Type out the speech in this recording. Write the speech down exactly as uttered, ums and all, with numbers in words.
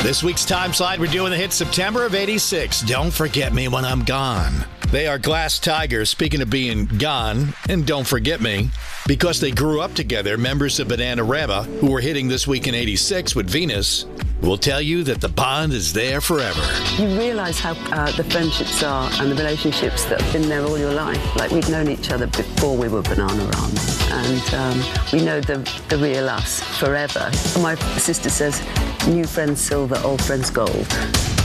This week's time slide, we're doing the hit September of eighty-six. Don't Forget Me When I'm Gone. They are Glass Tigers, speaking of being gone, and Don't Forget Me, because they grew up together, members of Bananarama, who were hitting this week in eighty-six with Venus, will tell you that the bond is there forever. You realise how uh, the friendships are and the relationships that have been there all your life. Like, we'd known each other before we were Bananarama, and um, we know the, the real us forever. My sister says, new friends silver, old friends gold.